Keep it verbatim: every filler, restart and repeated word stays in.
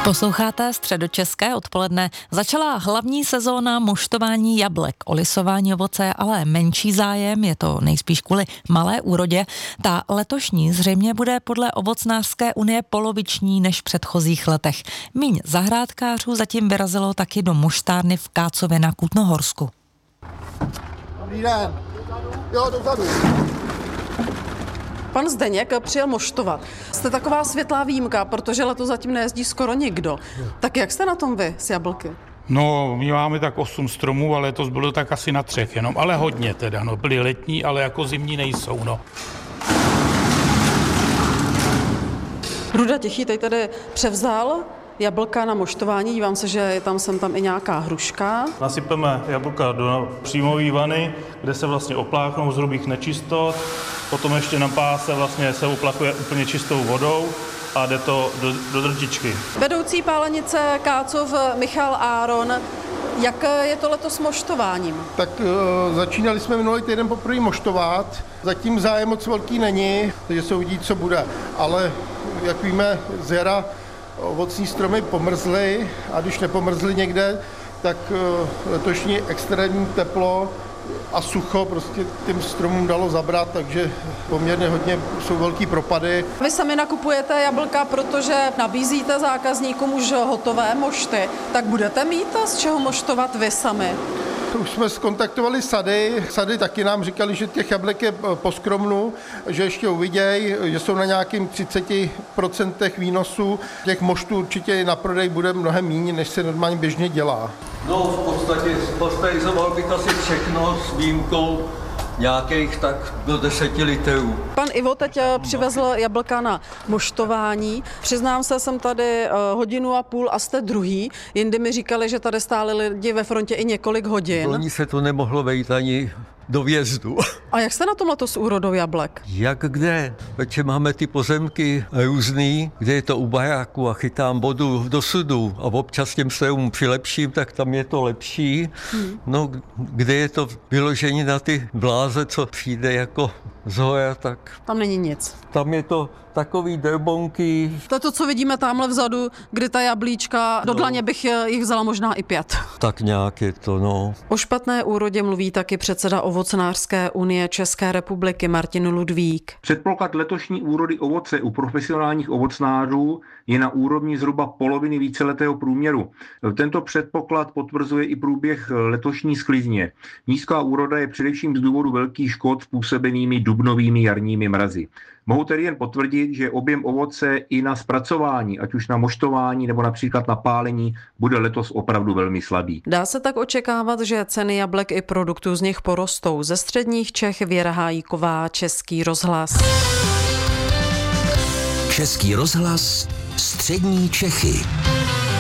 Posloucháte Středočeské odpoledne. Začala hlavní sezóna moštování jablek. O lisování ovoce ale menší zájem, je to nejspíš kvůli malé úrodě. Ta letošní zřejmě bude podle Ovocnářské unie poloviční než v předchozích letech. Míň zahrádkářů zatím vyrazilo taky do moštárny v Kácově na Kutnohorsku. Dobrý den. Jo, dozadu. Pan Zdeněk přijel moštovat. Jste taková světlá výjimka, protože letos zatím nejezdí skoro nikdo. Tak jak jste na tom vy s jablky? No, my máme tak osm stromů, ale letos bylo tak asi na třech jenom, ale hodně teda, no, byly letní, ale jako zimní nejsou, no. Ruda Tichý tady tady převzal jablka na moštování, dívám se, že je tam sem tam i nějaká hruška. Nasypeme jablka do příjmové vany, kde se vlastně opláchnou z hrubých nečistot, potom ještě na páse vlastně se oplachuje úplně čistou vodou a jde to do, do drtičky. Vedoucí pálenice Kácov Michal Áron, jak je to letos s moštováním? Tak e, začínali jsme minulý týden poprvé moštovat, zatím zájem moc velký není, takže se uvidí, co bude, ale jak víme, z jara ovocní stromy pomrzly a když nepomrzly někde, tak letošní extrémní teplo a sucho prostě těm stromům dalo zabrat, takže poměrně hodně jsou velký propady. Vy sami nakupujete jablka, protože nabízíte zákazníkům už hotové mošty, tak budete mít z čeho moštovat vy sami? Už jsme skontaktovali sady, sady taky nám říkali, že těch jablek je po skromnu, že ještě uviděj, že jsou na nějakým třicet procent výnosů. Těch moštů určitě na prodej bude mnohem méně, než se normálně běžně dělá. No v podstatě, v podstatě bych asi všechno s výjimkou nějakých tak do deseti litrů. Pan Ivo teď přivezl jablka na moštování. Přiznám se, jsem tady hodinu a půl a jste druhý. Jindy mi říkali, že tady stáli lidi ve frontě i několik hodin. Loni se to nemohlo vejít ani do vjezdu. A jak jste na tom letos s úrodou jablek? Jak kde? Protože máme ty pozemky různý, kde je to u baráku a chytám vodu do sudu a občas těm stromům přilepším, tak tam je to lepší. Hmm. No, kde je to vyložení na ty bláze, co přijde jako z hora, tak... Tam není nic. Tam je to takový drbonky. To je to, co vidíme tamhle vzadu, kdy ta jablíčka, do dlaně bych jich vzala možná i pět. Tak nějak je to, no. O špatné úrodě mluví taky předseda Ovocnářské unie České republiky Martin Ludvík. Předpoklad letošní úrody ovoce u profesionálních ovocnářů je na úrovni zhruba poloviny víceletého průměru. Tento předpoklad potvrzuje i průběh letošní sklizně. Nízká úroda je především z důvodu velkých škod způsobenými dubnovými jarními mrazy. Mohu tedy jen potvrdit, že objem ovoce i na zpracování, ať už na moštování nebo například na pálení, bude letos opravdu velmi slabý. Dá se tak očekávat, že ceny jablek i produktů z nich porostou. Ze středních Čech Věra Hájíková, Český rozhlas. Český rozhlas, střední Čechy.